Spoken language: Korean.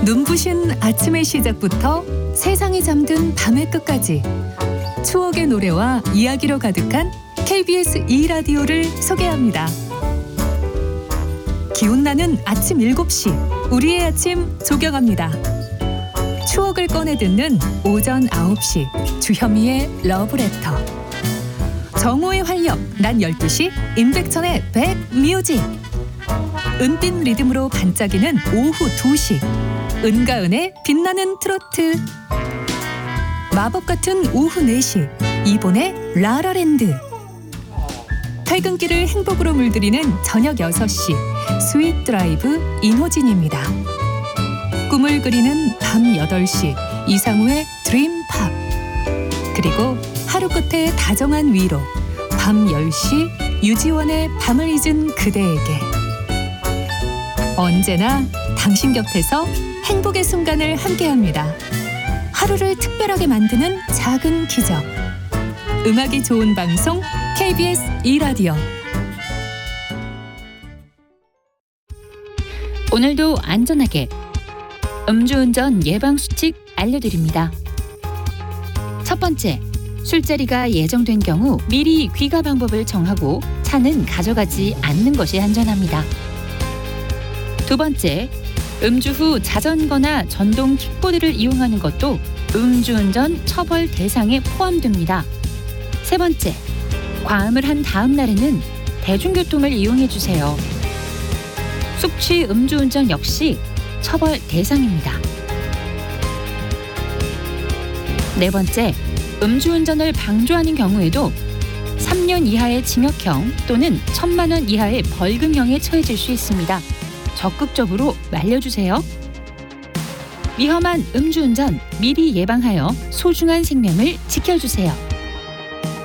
눈부신 아침의 시작부터 세상이 잠든 밤의 끝까지 추억의 노래와 이야기로 가득한 KBS 2라디오를 소개합니다. 기운나는 아침 7시 우리의 아침 조경합니다. 추억을 꺼내 듣는 오전 9시 주현미의 러브레터. 정오의 활력 낮 12시 임백천의 백뮤직. 은빛 리듬으로 반짝이는 오후 2시 은가은의 빛나는 트로트. 마법 같은 오후 4시 이본의 라라랜드. 퇴근길을 행복으로 물들이는 저녁 6시 스윗 드라이브 인호진입니다. 꿈을 그리는 밤 8시 이상우의 드림팝. 그리고 하루 끝에 다정한 위로 밤 10시 유지원의 밤을 잊은 그대에게. 언제나 당신 곁에서 행복의 순간을 함께합니다. 하루를 특별하게 만드는 작은 기적. 음악이 좋은 방송 KBS 2라디오. 오늘도 안전하게 음주운전 예방수칙 알려드립니다. 첫 번째, 술자리가 예정된 경우 미리 귀가 방법을 정하고 차는 가져가지 않는 것이 안전합니다. 두 번째, 음주 후 자전거나 전동 킥보드를 이용하는 것도 음주운전 처벌 대상에 포함됩니다. 세 번째, 과음을 한 다음 날에는 대중교통을 이용해 주세요. 숙취 음주운전 역시 처벌 대상입니다. 네 번째, 음주운전을 방조하는 경우에도 3년 이하의 징역형 또는 1,000만 원 이하의 벌금형에 처해질 수 있습니다. 적극적으로 말려주세요. 위험한 음주운전 미리 예방하여 소중한 생명을 지켜주세요.